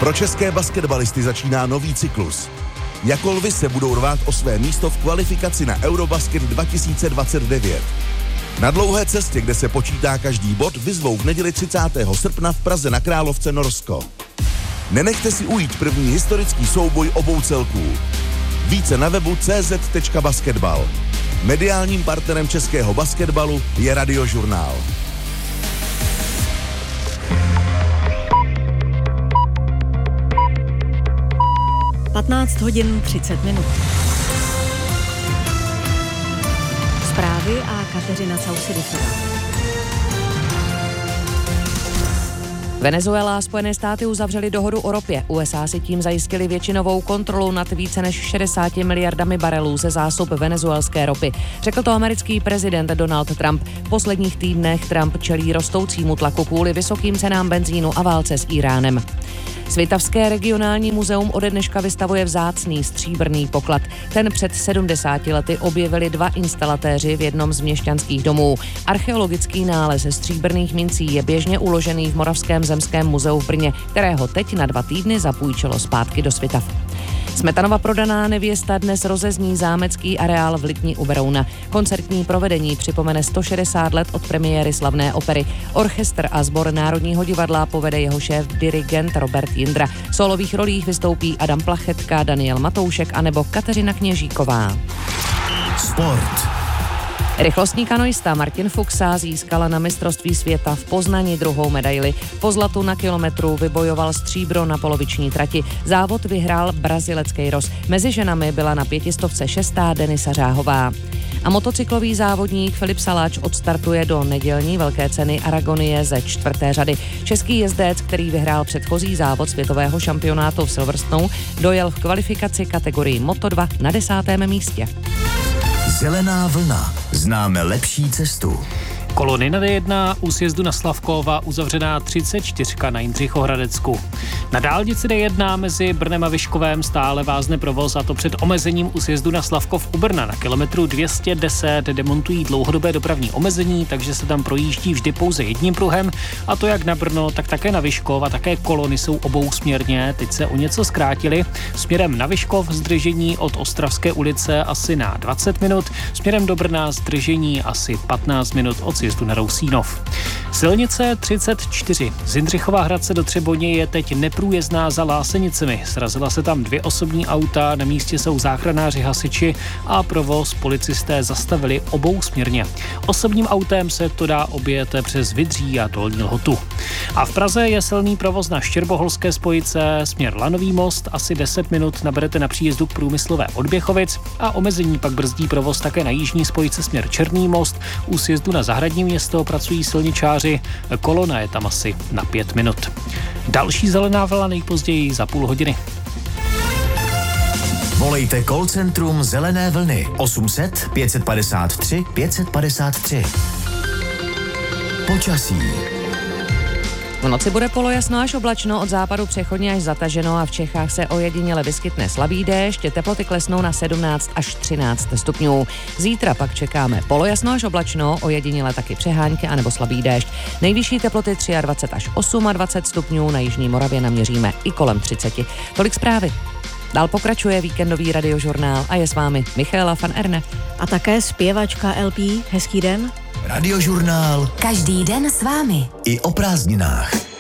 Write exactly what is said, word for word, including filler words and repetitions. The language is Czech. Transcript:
Pro české basketbalisty začíná nový cyklus. Jako lvy se budou rvát o své místo v kvalifikaci na Eurobasket dva tisíce dvacet devět. Na dlouhé cestě, kde se počítá každý bod, vyzvou v neděli třicátého srpna v Praze na Královce Norsko. Nenechte si ujít první historický souboj obou celků. Více na webu c z tečka basketbal. Mediálním partnerem českého basketbalu je Radiožurnál. patnáct hodin třicet minut. Zprávy a Kateřina Causidisová. Venezuela a Spojené státy uzavřely dohodu o ropě. U S A si tím zajistili většinovou kontrolu nad více než šedesáti miliardami barelů ze zásob venezuelské ropy. Řekl to americký prezident Donald Trump. V posledních týdnech Trump čelí rostoucímu tlaku kvůli vysokým cenám benzínu a válce s Íránem. Svitavské regionální muzeum ode dneška vystavuje vzácný stříbrný poklad. Ten před sedmdesáti lety objevili dva instalatéři v jednom z měšťanských domů. Archeologický nález stříbrných mincí je běžně uložený v Moravském zemském muzeu v Brně, kterého teď na dva týdny zapůjčilo zpátky do Svitav. Smetanova prodaná nevěsta dnes rozezní zámecký areál v Lipni u Berouna. Koncertní provedení připomene sto šedesát let od premiéry slavné opery. Orchestr a sbor Národního divadla povede jeho šéf dirigent Robert Jindra. V solových rolích vystoupí Adam Plachetka, Daniel Matoušek anebo Kateřina Kněžíková. Sport. Rychlostní kanoista Martin Fuxa získala na mistrovství světa v Poznani druhou medaili. Po zlatu na kilometru vybojoval stříbro na poloviční trati. Závod vyhrál Brazilec Queiroz. Mezi ženami byla na pětistovce šestá Denisa Řáhová. A motocyklový závodník Filip Saláč odstartuje do nedělní velké ceny Aragonie ze čtvrté řady. Český jezdec, který vyhrál předchozí závod světového šampionátu v Silverstone, dojel v kvalifikaci kategorii Moto dva na desátém místě. Zelená vlna. Známe lepší cestu. Kolony na D jedna u sjezdu na Slavkova uzavřená třicet čtyři na Jindřichohradecku. Na dálnici D jedna mezi Brnem a Vyškovem stále vázne provoz, a to před omezením u sjezdu na Slavkov u Brna. Na kilometru dvě stě deset demontují dlouhodobé dopravní omezení, takže se tam projíždí vždy pouze jedním pruhem, a to jak na Brno, tak také na Vyškov, a také kolony jsou obousměrně. Teď se o něco zkrátily. Směrem na Vyškov zdržení od Ostravské ulice asi na dvacet minut, směrem do Brna zdržení asi patnáct minut od sjezdu na Rousínov. Silnice třicet čtyři z Jindřichova Hradce do Třeboně je teď neprůjezdná za Lásenicemi. Srazila se tam dvě osobní auta, na místě jsou záchranáři, hasiči a provoz policisté zastavili obousměrně. Osobním autem se to dá objet přes Vydří a Dolní Lhotu. A v Praze je silný provoz na Štěrboholské spojice, směr Lanový most, asi deset minut naberete na příjezdu k průmyslové od Běchovic, a omezení pak brzdí provoz také na jižní spojice směr Černý most. U sjezdu na Zahradní město pracují silničáři, kolona je tam asi na pět minut. Další zelená vlna nejpozději za půl hodiny. Volejte call centrum Zelené vlny osm set pět padesát tři pět padesát tři. Počasí. V noci bude polojasno až oblačno, od západu přechodně až zataženo a v Čechách se ojediněle vyskytne slabý déšť, teploty klesnou na sedmnáct až třináct stupňů. Zítra pak čekáme polojasno až oblačno, ojediněle taky přehánky anebo slabý déšť. Nejvyšší teploty dvacet tři až dvacet osm stupňů, na jižní Moravě naměříme i kolem třicet. Tolik zprávy. Dál pokračuje víkendový Radiožurnál a je s vámi Michaela van Erne. A také zpěvačka L P. Hezký den. Radiožurnál. Každý den s vámi. I o prázdninách.